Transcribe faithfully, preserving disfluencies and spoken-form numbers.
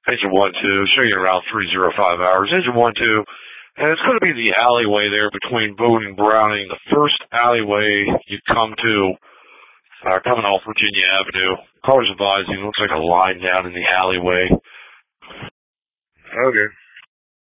engine one two, show you around three oh five hours, engine one two, and it's going to be the alleyway there between Bowden and Browning, the first alleyway you come to, uh, coming off Virginia Avenue. Car's advising, looks like a line down in the alleyway. Okay.